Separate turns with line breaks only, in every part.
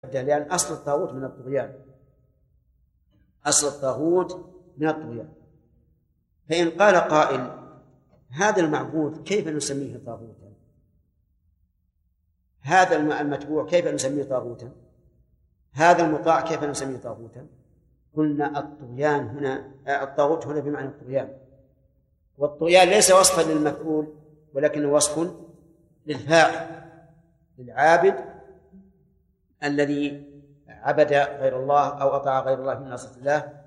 لأن أصل الطاغوت من الطغيان، أصل الطاغوت من الطغيان. فإن قال قائل هذا المعبود كيف نسميه طاغوتا؟ هذا المتبوع كيف نسميه طاغوتا؟ هذا المطاع كيف نسميه طاغوتا؟ قلنا الطغيان هنا، الطاغوت هنا بمعنى الطغيان، والطغيان ليس وصفا للمفعول ولكنه وصف للفاعل، للعابد الذي عبد غير الله أو أطاع غير الله في معصية الله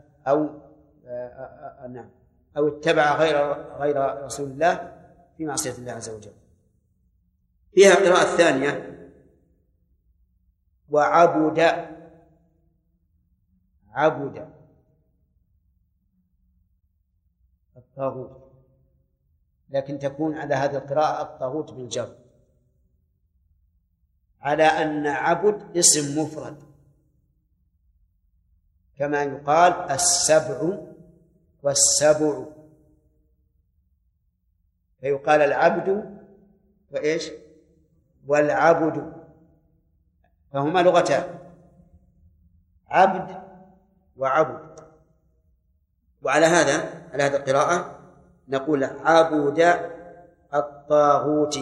أو اتبع غير رسول الله في معصية الله عز وجل. فيها قراءة ثانية وعبد، عبد الطاغوت، لكن تكون على هذه القراءة الطاغوت بالجر، على أن عبد اسم مفرد، كما يقال السبع والسبع، فيقال العبد وإيش والعبد، فهما لغتان، عبد وعبد. وعلى هذا القراءة نقول عبد الطاغوت،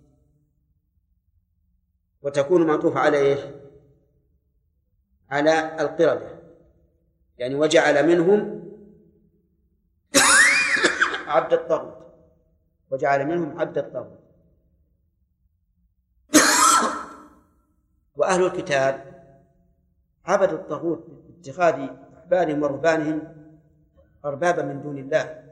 وتكون معطوفة على إيش؟ على القردة، يعني وجعل منهم عبد الطاغوت، وجعل منهم عبد الطاغوت. وأهل الكتاب عبدوا الطاغوت باتخاذ أحبارهم ورهبانهم أربابا من دون الله،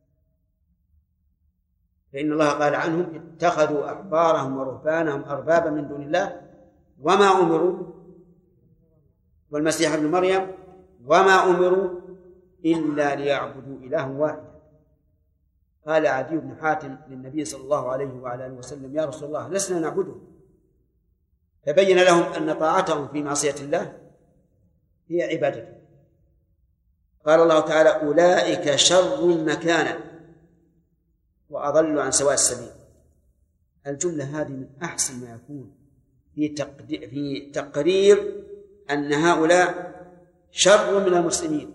فإن الله قال عنهم اتخذوا أحبارهم ورهبانهم أربابا من دون الله وما أمروا، والمسيح ابن مريم وما أمروا إلا ليعبدوا إلها واحدا. قال عدي بن حاتم للنبي صلى الله عليه وعلى آله وسلم يا رسول الله لسنا نعبده، فبين لهم أن طاعتهم في معصية الله هي عبادته. قال الله تعالى أولئك شر مكانا وأضل عن سواء السبيل. الجملة هذه من أحسن ما يكون في تقرير أن هؤلاء شر من المسلمين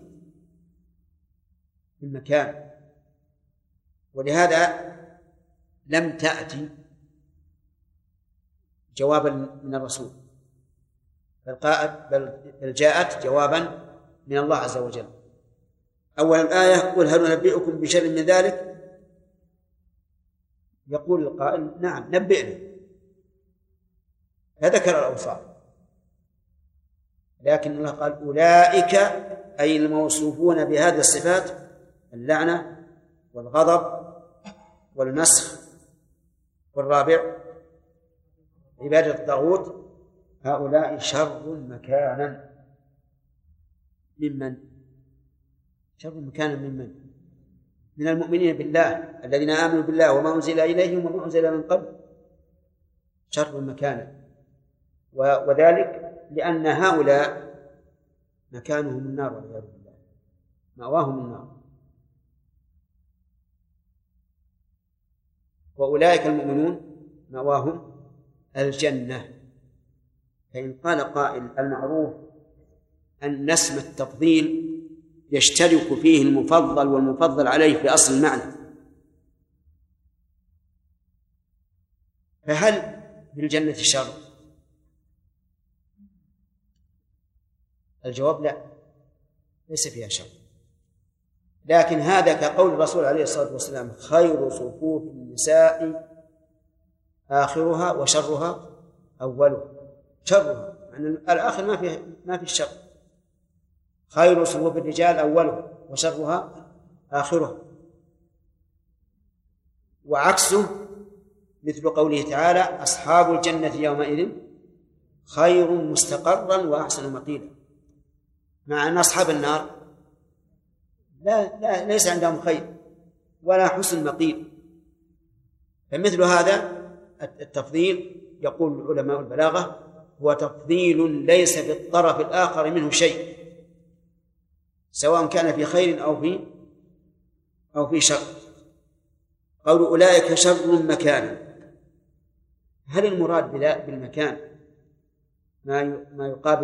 في المكان، ولهذا لم تأتي جوابا من الرسول، بل جاءت جوابا من الله عز وجل. أول الآية قل هل ننبئكم بشر من ذلك؟ يقول القائل نعم نبئنا، فذكر الأوصاف، لكن الله قال أولئك أي الموصوفون بهذه الصفات، اللعنة والغضب والمسخ، والرابع عبادة الطاغوت، هؤلاء شر مكانا ممن؟ شر مكانا ممن؟ من المؤمنين بالله الذين آمنوا بالله وما أنزل إليهم وما أنزل من قبل، شر مكانا. وذلك لأن هؤلاء مكانهم النار والعياذ بالله، مأواهم النار. وأولئك المؤمنون مأواهم الجنة. فإن قال قائل المعروف أن اسم التفضيل يشترك فيه المفضل والمفضل عليه في أصل المعنى، فهل بالجنة شر؟ الجواب لا، ليس فيها شر، لكن هذا كقول الرسول عليه الصلاة والسلام خير صفوف النساء آخرها وشرها أولها. شرها يعني الآخر ما في الشر، خير صفوف الرجال أولها وشرها آخرها. وعكسه مثل قوله تعالى أصحاب الجنة يومئذ خير مستقرا وأحسن مقيلا، مع أن أصحاب النار لا ليس عندهم خير ولا حسن مقيل. فمثل هذا التفضيل يقول علماء البلاغة هو تفضيل ليس في الطرف الآخر منه شيء، سواء كان في خير أو في شر. قول أولئك شر مكانا، هل المراد بالمكان ما يقابل